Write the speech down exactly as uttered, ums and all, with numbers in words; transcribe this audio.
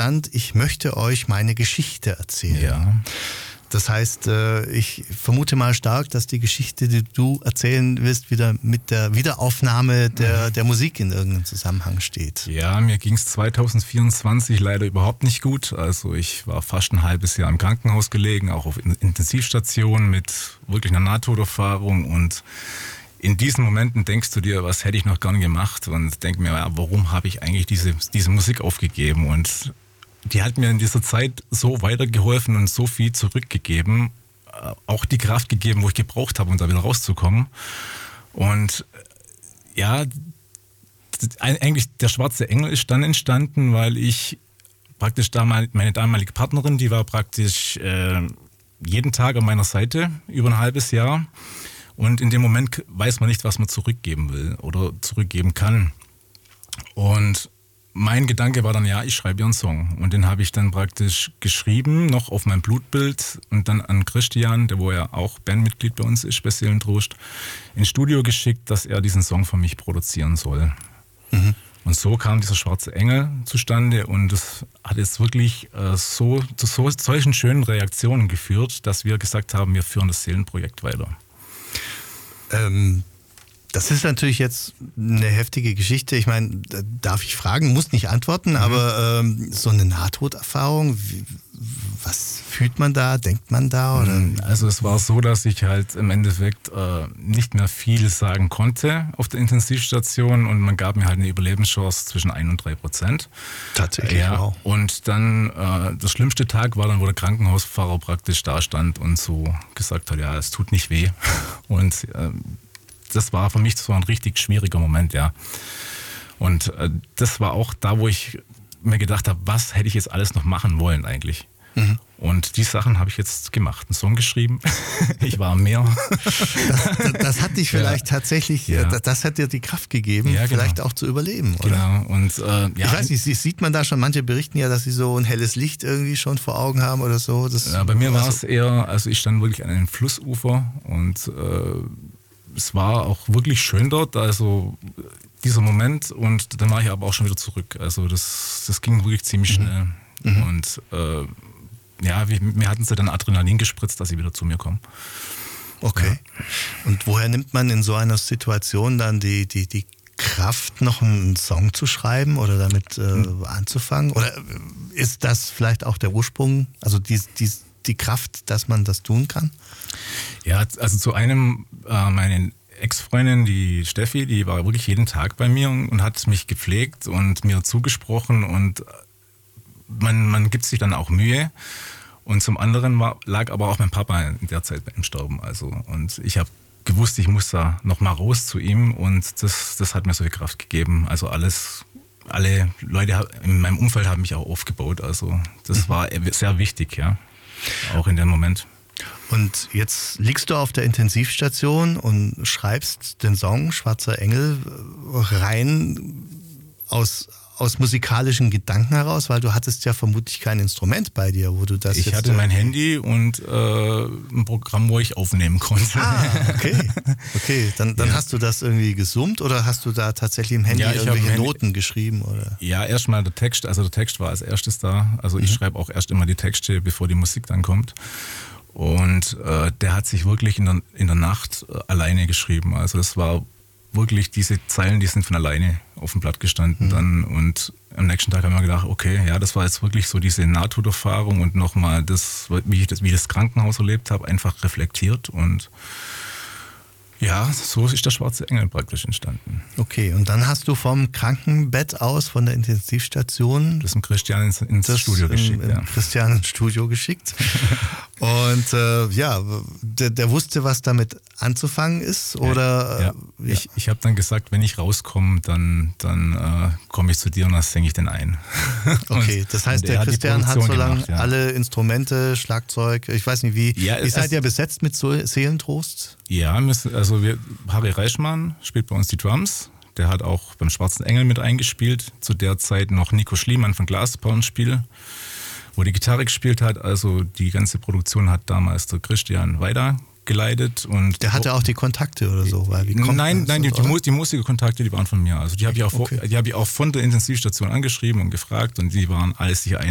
stand, ich möchte euch meine Geschichte erzählen. Ja. Das heißt, ich vermute mal stark, dass die Geschichte, die du erzählen willst, wieder mit der Wiederaufnahme der, der Musik in irgendeinem Zusammenhang steht. Ja, mir ging es zwanzig vierundzwanzig leider überhaupt nicht gut. Also ich war fast ein halbes Jahr im Krankenhaus gelegen, auch auf Intensivstation mit wirklich einer Nahtoderfahrung. Und in diesen Momenten denkst du dir, was hätte ich noch gern gemacht? Und denk mir, ja, warum habe ich eigentlich diese, diese Musik aufgegeben? Und die hat mir in dieser Zeit so weitergeholfen und so viel zurückgegeben, auch die Kraft gegeben, wo ich gebraucht habe, um da wieder rauszukommen. Und ja, eigentlich der Schwarze Engel ist dann entstanden, weil ich praktisch damals, meine damalige Partnerin, die war praktisch äh, jeden Tag an meiner Seite über ein halbes Jahr. Und in dem Moment weiß man nicht, was man zurückgeben will oder zurückgeben kann. Und mein Gedanke war dann, ja, ich schreibe ihr einen Song. Und den habe ich dann praktisch geschrieben, noch auf mein Blutbild und dann an Christian, der wo ja auch Bandmitglied bei uns ist, bei Seelentrost, ins Studio geschickt, dass er diesen Song für mich produzieren soll. Mhm. Und so kam dieser Schwarze Engel zustande und das hat jetzt wirklich äh, so zu so, solchen schönen Reaktionen geführt, dass wir gesagt haben, wir führen das Seelenprojekt weiter. Ähm Das ist natürlich jetzt eine heftige Geschichte. Ich meine, darf ich fragen, muss nicht antworten, mhm. aber ähm, so eine Nahtoderfahrung, wie, was fühlt man da, denkt man da? Oder? Also es war so, dass ich halt im Endeffekt äh, nicht mehr viel sagen konnte auf der Intensivstation und man gab mir halt eine Überlebenschance zwischen ein und drei Prozent. Tatsächlich, ja. Wow. Und dann, äh, der schlimmste Tag war dann, wo der Krankenhausfahrer praktisch da stand und so gesagt hat, ja, es tut nicht weh. Und äh, das war für mich so ein richtig schwieriger Moment, ja. Und äh, das war auch da, wo ich mir gedacht habe, was hätte ich jetzt alles noch machen wollen eigentlich. Mhm. Und die Sachen habe ich jetzt gemacht, einen Song geschrieben. Ich war am Meer. Das, das hat dich vielleicht ja. tatsächlich, ja. das, das hat dir die Kraft gegeben, ja, genau. vielleicht auch zu überleben, oder? Genau. Und, äh, ja. Ich weiß nicht, sieht man da schon, manche berichten ja, dass sie so ein helles Licht irgendwie schon vor Augen haben oder so. Das ja, bei mir war es eher, also ich stand wirklich an einem Flussufer und äh, es war auch wirklich schön dort, also dieser Moment und dann war ich aber auch schon wieder zurück. Also das, das ging wirklich ziemlich schnell. Mhm. Und äh, ja, wir, mir hatten sie dann Adrenalin gespritzt, dass sie wieder zu mir kommen. Okay. Ja. Und woher nimmt man in so einer Situation dann die, die, die Kraft, noch einen Song zu schreiben oder damit äh, mhm. anzufangen? Oder ist das vielleicht auch der Ursprung, also die, die, die Kraft, dass man das tun kann? Ja, also zu einem, äh, meine Ex-Freundin, die Steffi, die war wirklich jeden Tag bei mir und, und hat mich gepflegt und mir zugesprochen und man, man gibt sich dann auch Mühe. Und zum anderen war, lag aber auch mein Papa in der Zeit im Sterben. Also, und ich habe gewusst, ich muss da nochmal raus zu ihm und das, das hat mir so viel Kraft gegeben. Also alles, alle Leute in meinem Umfeld haben mich auch aufgebaut. Also das mhm. war sehr wichtig, ja, auch in dem Moment. Und jetzt liegst du auf der Intensivstation und schreibst den Song Schwarzer Engel rein aus, aus musikalischen Gedanken heraus, weil du hattest ja vermutlich kein Instrument bei dir, wo du das Ich jetzt hatte mein Handy und äh, ein Programm, wo ich aufnehmen konnte. Ah, okay. Okay, dann, dann ja. hast du das irgendwie gesummt oder hast du da tatsächlich im Handy ja, irgendwelche Handy, Noten geschrieben? Oder? Ja, erstmal der Text, also der Text war als erstes da. Also mhm. ich schreibe auch erst immer die Texte, bevor die Musik dann kommt. Und äh, der hat sich wirklich in der, in der Nacht äh, alleine geschrieben. Also es war wirklich, diese Zeilen, die sind von alleine auf dem Blatt gestanden mhm. dann. Und am nächsten Tag haben wir gedacht, okay, ja, das war jetzt wirklich so diese Nahtoderfahrung und nochmal das, wie ich das, wie ich das Krankenhaus erlebt habe, einfach reflektiert. Und ja, so ist der Schwarze Engel praktisch entstanden. Okay, und dann hast du vom Krankenbett aus, von der Intensivstation, das im Christian ins, ins Studio geschickt. Im, im ja. Christian ins Studio geschickt. Und äh, ja, der, der wusste, was damit anzufangen ist, oder? Ja, ja. ja. Ich, ich habe dann gesagt, wenn ich rauskomme, dann, dann äh, komme ich zu dir und dann singe ich den ein. Okay, das heißt, der Christian hat so lange ja. alle Instrumente, Schlagzeug, ich weiß nicht wie, ja, wie seid ihr besetzt mit Seelentrost? Ja, also wir, Harry Reichmann spielt bei uns die Drums. Der hat auch beim Schwarzen Engel mit eingespielt. Zu der Zeit noch Nico Schliemann von Glasbauernspiel, wo die Gitarre gespielt hat. Also die ganze Produktion hat damals der Christian weitergeleitet. Und der hatte auch die Kontakte oder so? Weil wie kommt nein, nein, so, die, die, die Musikerkontakte, die waren von mir. Also die habe ich, auch, okay. die hab ich auch von der Intensivstation angeschrieben und gefragt und die waren alles sicher ein.